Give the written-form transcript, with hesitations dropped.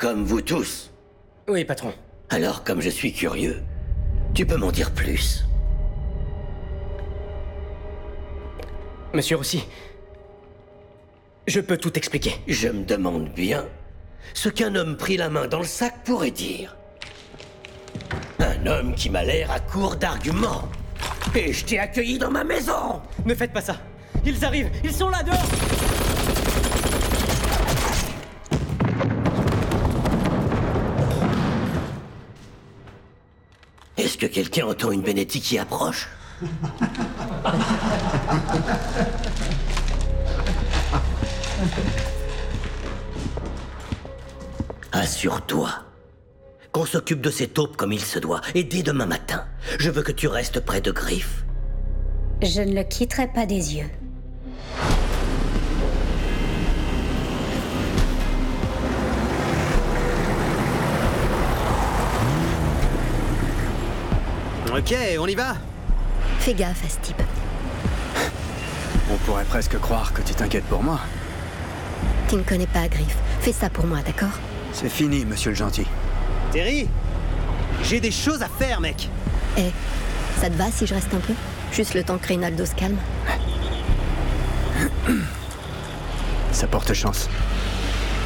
Comme vous tous. Oui, patron. Alors, comme je suis curieux, tu peux m'en dire plus. Monsieur Rossi, je peux tout expliquer. Je me demande bien ce qu'un homme pris la main dans le sac pourrait dire. Un homme qui m'a l'air à court d'arguments. Et je t'ai accueilli dans ma maison. Ne faites pas ça. Ils arrivent, ils sont là, dehors. Est-ce que quelqu'un entend une Benetti qui approche? Assure-toi qu'on s'occupe de ces taupes comme il se doit. Et dès demain matin, je veux que tu restes près de Griff. Je ne le quitterai pas des yeux. Ok, on y va. Fais gaffe à ce type. On pourrait presque croire que tu t'inquiètes pour moi. Tu ne connais pas Griff. Fais ça pour moi, d'accord? C'est fini, monsieur le gentil. Terry, j'ai des choses à faire, mec. Eh, ça te va si je reste un peu? Juste le temps que Reynaldo se calme. Ça porte chance.